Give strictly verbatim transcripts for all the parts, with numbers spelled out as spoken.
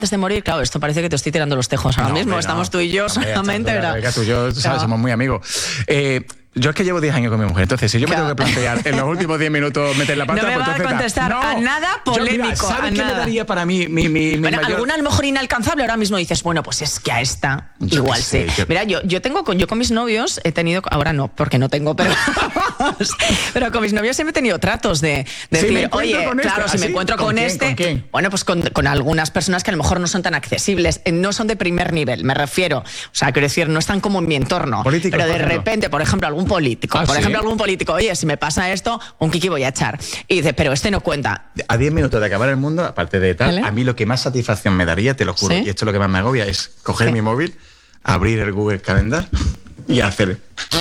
antes de morir, claro, esto parece que te estoy tirando los tejos ahora no, mismo, hombre, estamos no. tú y yo Hombre, solamente, verdad. ¿verdad? Tú y yo, tú sabes, No. somos muy amigos. Eh, Yo es que llevo diez años con mi mujer, entonces si yo Claro. me tengo que plantear en los últimos diez minutos meter la pata, No me pues va a entonces contestar no. a nada polémico, Yo, mira, ¿sabes a qué nada? me daría para mí mi, mi, mi Bueno, mayor... alguna a lo mejor inalcanzable, ahora mismo dices, bueno, pues es que a esta Yo igual qué sé, sí. yo- Mira, yo, yo tengo con, yo con mis novios he tenido, ahora no, porque no tengo, pero pero con mis novios siempre he tenido tratos de, de Si me decir, encuentro oye, con este, claro, si ¿ah, me sí? encuentro ¿Con con, quién, este, con quién? bueno, pues con, con algunas personas que a lo mejor no son tan accesibles, eh, no son de primer nivel, me refiero. O sea, quiero decir, no están como en mi entorno. Políticos, pero de por ejemplo. repente, por ejemplo, algún político, Ah, por ¿sí? ejemplo, algún político, oye, si me pasa esto, un kiki voy a echar. Y dice, pero este no cuenta. A diez minutos de acabar el mundo, aparte de tal, ¿Vale? a mí lo que más satisfacción me daría, te lo juro, ¿Sí? y esto es lo que más me agobia, es coger ¿Qué? mi móvil, abrir el Google Calendar y hacer...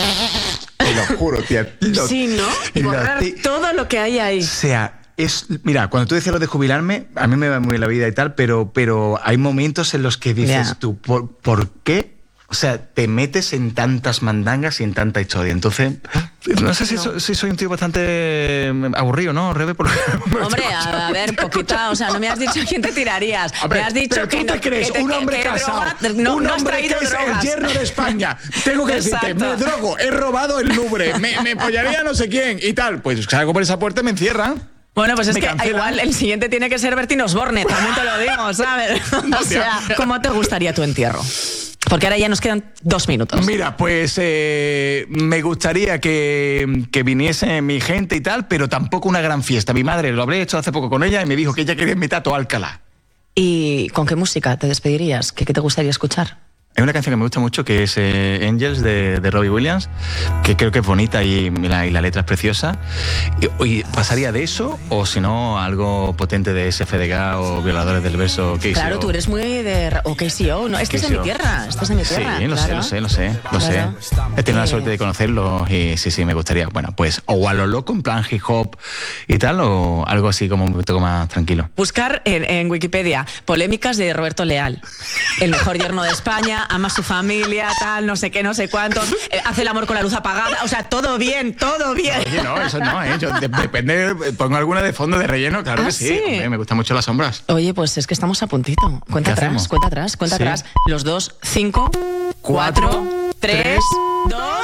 Te lo juro, tía. Lo- Sí, ¿no? Y lo- borrar te- todo lo que hay ahí. O sea, es, mira, cuando tú decías lo de jubilarme, a mí me va muy bien la vida y tal, pero, pero hay momentos en los que dices Ya. tú, ¿por, ¿por qué? O sea, te metes en tantas mandangas y en tanta historia. Entonces, no sé si, No. so- si soy un tío bastante eh, aburrido, ¿no, Rebe? Porque Hombre, a, a ver, poquita, o sea, no me has dicho quién te tirarías. Hombre, me has dicho pero que tú no, te crees, que te- un que- hombre que casado, droga- no, un no has hombre traído que es drogas. el yerno de España. Tengo que decirte, Exacto. me drogo, he robado el Louvre, me, me follaría no sé quién y tal. Pues salgo por esa puerta y me encierran. Bueno, pues es Me que cancelan. igual el siguiente tiene que ser Bertín Osborne, también te lo digo, ¿sabes? O sea, ¿cómo te gustaría tu entierro? Porque ahora ya nos quedan dos minutos. Mira, pues eh, me gustaría que, que viniese mi gente y tal, pero tampoco una gran fiesta. Mi madre, lo hablé hecho hace poco con ella y me dijo que ella quería invitar a todo Alcalá. ¿Y con qué música te despedirías? ¿Qué, qué te gustaría escuchar? Hay una canción que me gusta mucho que es eh, Angels de, de Robbie Williams, que creo que es bonita y la, y la letra es preciosa. Y, y pasaría de eso o si no algo potente de S F D K o Violadores del Verso. K C O. Claro, tú eres muy de... ra- O K C O, ¿no? Este es de mi K C O. tierra, este es de mi Sí, tierra. lo claro. sé, lo sé, lo sé, lo Claro. sé. He tenido la Eh, suerte de conocerlos y sí, sí, me gustaría. Bueno, pues o a lo loco, en plan hip hop y tal, o algo así como un poco más tranquilo. Buscar en, en Wikipedia polémicas de Roberto Leal. El mejor yerno de España, ama a su familia, tal, no sé qué, no sé cuánto, eh, hace el amor con la luz apagada, o sea, todo bien, todo bien. Oye, no, eso no, ¿eh? Yo, de- depende, pongo alguna de fondo de relleno, claro ¿Ah, que sí. sí? Hombre, me gustan mucho las sombras. Oye, pues es que estamos a puntito. Cuenta ¿Qué atrás, hacemos? cuenta atrás, cuenta Sí. atrás. Los dos, cinco, cuatro, tres, dos...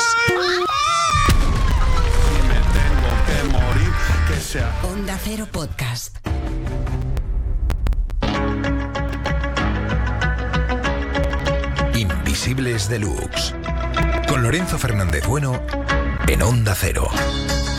Onda Cero Podcast. Invisibles Deluxe. Con Lorenzo Fernández Bueno en Onda Cero.